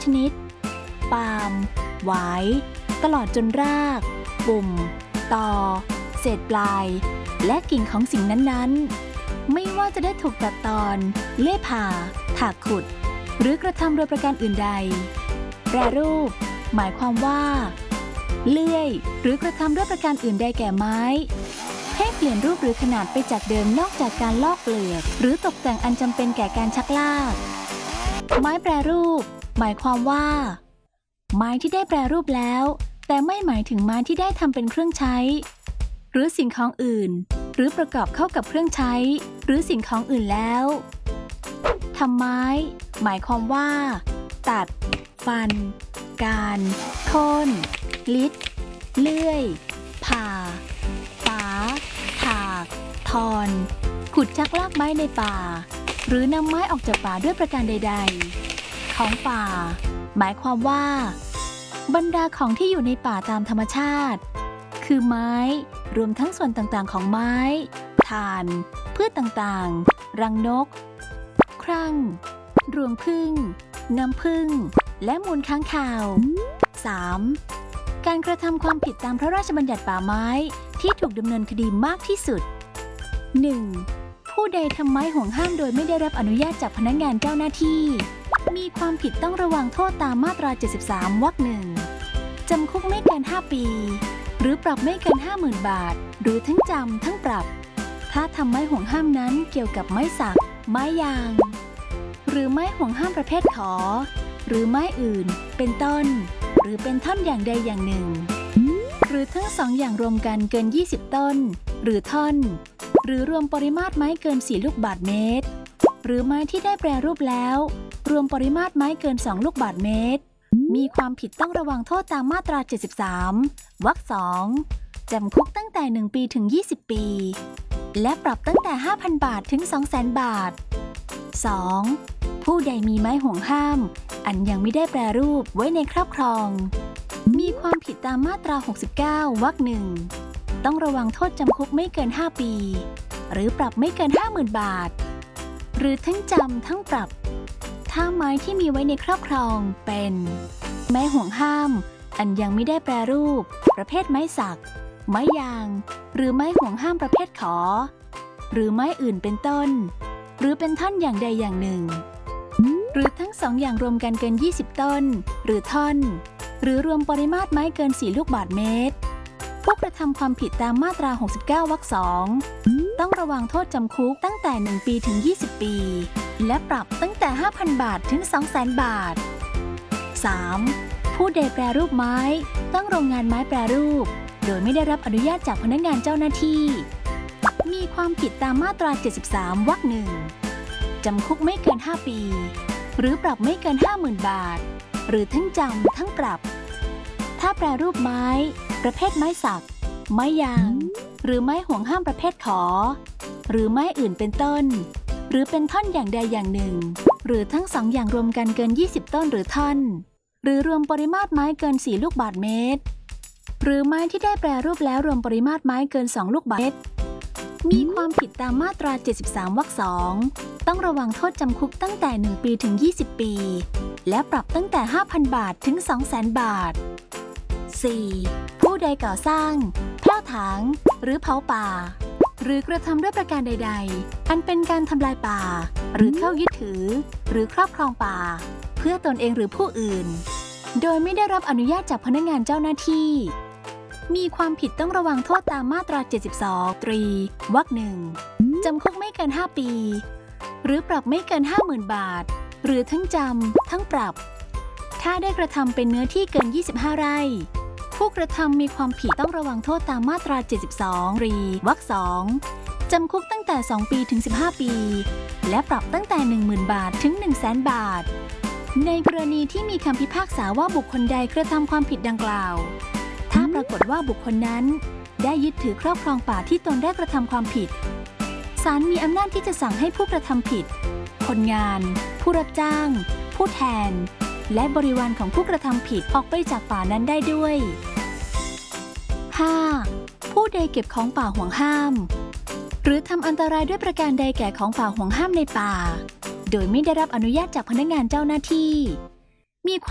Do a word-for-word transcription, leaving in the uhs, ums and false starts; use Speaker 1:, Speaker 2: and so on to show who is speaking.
Speaker 1: ชนิดปาล์มหวายตลอดจนรากปุ่มตอเศษปลายและกิ่งของสิ่งนั้นๆไม่ว่าจะได้ถูกตัดตอนเลื่อยผ่าถากขุดหรือกระทำโดยประการอื่นใดแปรรูปหมายความว่าเลื่อยหรือกระทำด้วยประการอื่นใดแก่ไม้ให้เปลี่ยนรูปหรือขนาดไปจากเดิมนอกจากการลอกเปลือกหรือตกแต่งอันจำเป็นแก่การชักลากไม้แปรรูปหมายความว่าไม้ที่ได้แปรรูปแล้วแต่ไม่หมายถึงไม้ที่ได้ทำเป็นเครื่องใช้หรือสิ่งของอื่นหรือประกอบเข้ากับเครื่องใช้หรือสิ่งของอื่นแล้วทำไม้หมายความว่าตัดฟันการโค่นลิดเลื่อยผ่าฝาถากทอนขุดชักลากไม้ในป่าหรือนำไม้ออกจากป่าด้วยประการใดๆของป่าหมายความว่าบรรดาของที่อยู่ในป่าตามธรรมชาติคือไม้รวมทั้งส่วนต่างๆของไม้ถ่านพืชต่างๆรังนกครั่งรวงผึ้งน้ำผึ้งและมูลค้างคาว สาม การกระทำความผิดตามพระราชบัญญัติป่าไม้ที่ถูกดำเนินคดีมากที่สุด หนึ่ง ผู้ใดทำไม้ห่วงห้ามโดยไม่ได้รับอนุญาตจากพนักงานเจ้าหน้าที่มีความผิดต้องระวังโทษตามมาตรา เจ็ดสิบสาม วรรคหนึ่งจำคุกไม่เกินห้าปีหรือปรับไม่เกิน ห้าหมื่น บาทหรือทั้งจำทั้งปรับถ้าทำไม้ห่วงห้ามนั้นเกี่ยวกับไม้สักไม้ยางหรือไม้ห่วงห้ามประเภทขอหรือไม้อื่นเป็นต้นหรือเป็นท่อนอย่างใดอย่างหนึ่งหรือทั้งสองอย่างรวมกันเกินยี่สิบต้นหรือท่อนหรือรวมปริมาตรไม้เกินสี่ลูกบาศก์เมตรหรือไม้ที่ได้แปรรูปแล้วรวมปริมาตรไม้เกินสองลูกบาศก์เมตรมีความผิดต้องระวังโทษตามมาตรา เจ็ดสิบสาม วรรคสองจำคุกตั้งแต่หนึ่งปีถึงยี่สิบปีและปรับตั้งแต่ ห้าพัน บาทถึง สองแสน บาท สอง ผู้ใดมีไม้ห่วงห้ามอันยังไม่ได้แปรรูปไว้ในครอบครองมีความผิดตามมาตรา หกสิบเก้า วรรคหนึ่งต้องระวังโทษจำคุกไม่เกิน ห้า ปีหรือปรับไม่เกิน ห้าหมื่น บาทหรือทั้งจำทั้งปรับถ้าไม้ที่มีไว้ในครอบครองเป็นไม้ห่วงห้ามอันยังไม่ได้แปรรูปประเภทไม้สักไม้ยางหรือไม้ห่วงห้ามประเภทขอหรือไม้อื่นเป็นต้นหรือเป็นท่อนอย่างใดอย่างหนึ่งหรือทั้งสองอย่างรวมกันเกินยี่สิบต้นหรือท่อนหรือรวมปริมาตรไม้เกินสี่ลูกบาศก์เมตรผู้กระทำความผิดตามมาตรา หกสิบเก้า วรรคสองต้องระวังโทษจำคุกตั้งแต่หนึ่งปีถึงยี่สิบปีและปรับตั้งแต่ ห้าพัน บาทถึง สองแสน บาท สาม ผู้ใดแปรรูปไม้ตั้งโรงงานไม้แปรรูปโดยไม่ได้รับอนุญาตจากพนักงานเจ้าหน้าที่มีความผิดตามมาตรา เจ็ดสิบสาม วรรคหนึ่งจำคุกไม่เกิน ห้า ปีหรือปรับไม่เกิน ห้าหมื่น บาทหรือทั้งจำทั้งปรับถ้าแปรรูปไม้ประเภทไม้สักไม้ยางหรือไม้ห่วงห้ามประเภทขอหรือไม้อื่นเป็นต้นหรือเป็นท่อนอย่างใดอย่างหนึ่งหรือทั้งสองอย่างรวมกันเกินยี่สิบต้นหรือท่อนหรือรวมปริมาตรไม้เกินสี่ลูกบาศก์เมตรหรือไม้ที่ได้แปรรูปแล้วรวมปริมาตรไม้เกินสองลูกบาศก์เมตรมีความผิดตามมาตรา เจ็ดสิบสาม วรรคสองต้องระวังโทษจำคุกตั้งแต่หนึ่งปีถึงยี่สิบปีและปรับตั้งแต่ ห้าพัน บาทถึง สองแสน บาท สี่ ผู้ใดก่อสร้างแพ่วถางหรือเผาป่าหรือกระทำด้วยประการใดๆอันเป็นการทำลายป่าหรือเข้ายึดถือหรือครอบครองป่าเพื่อตนเองหรือผู้อื่นโดยไม่ได้รับอนุญาตจากพนักงานเจ้าหน้าที่มีความผิดต้องระวังโทษตามมาตรา เจ็ดสิบสอง ตรี วรรคหนึ่งจำคุกไม่เกิน ห้า ปีหรือปรับไม่เกิน ห้าหมื่น บาทหรือทั้งจำทั้งปรับถ้าได้กระทำเป็นเนื้อที่เกินยี่สิบห้าไร่ผู้กระทำมีความผิดต้องระวังโทษตามมาตรา เจ็ดสิบสอง ตรี วรรคสองจำคุกตั้งแต่ สอง ปีถึง สิบห้า ปีและปรับตั้งแต่ หนึ่งหมื่น บาทถึง หนึ่งแสน บาทในกรณีที่มีคำพิพากษาว่าบุคคลใดกระทำความผิดดังกล่าวถ้าปรากฏว่าบุคคลนั้นได้ยึดถือครอบครองป่าที่ตนได้กระทำความผิดศาลมีอำนาจที่จะสั่งให้ผู้กระทำผิดคนงานผู้รับจ้างผู้แทนและบริวารของผู้กระทำผิดออกไปจากป่านั้นได้ด้วย ห้า ผู้ใดเก็บของป่าห่วงห้ามหรือทำอันตรายด้วยประการใดแก่ของป่าห่วงห้ามในป่าโดยไม่ได้รับอนุญาตจากพนักงานเจ้าหน้าที่มี